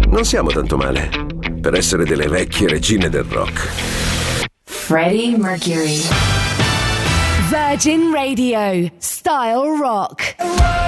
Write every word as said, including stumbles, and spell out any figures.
Non siamo tanto male per essere delle vecchie regine del rock. Freddie Mercury. Virgin Radio, Style Rock.